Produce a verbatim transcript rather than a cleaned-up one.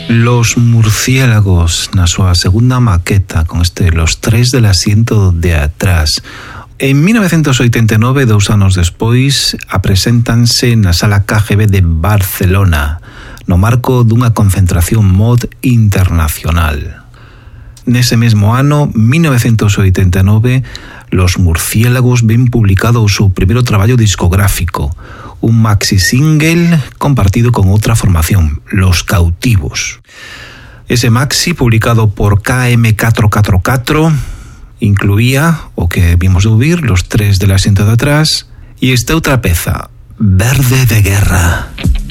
Los Murciélagos na súa segunda maqueta con este Los tres del asiento de atrás. En mil novecientos oitenta e nove, dous anos despois, apreséntanse na Sala K G B de Barcelona no marco dunha concentración mod internacional. Nese mesmo ano, mil novecientos oitenta e nove, Los Murciélagos ven publicado o seu primeiro traballo discográfico, un maxi single compartido con outra formación, Los Cautivos. Ese maxi, publicado por K M cuatro cuatro cuatro, incluía o que vimos de ouvir, Los tres del asiento de atrás, e esta outra peza, Verde de Guerra.